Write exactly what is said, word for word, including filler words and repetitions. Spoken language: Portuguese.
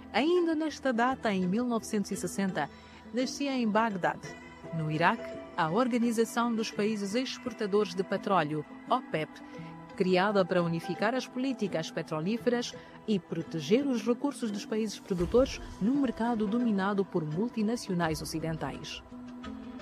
Ainda nesta data, em mil novecentos e sessenta, nascia em Bagdade, no Iraque, a Organização dos Países Exportadores de Petróleo, OPEP, criada para unificar as políticas petrolíferas e proteger os recursos dos países produtores num mercado dominado por multinacionais ocidentais.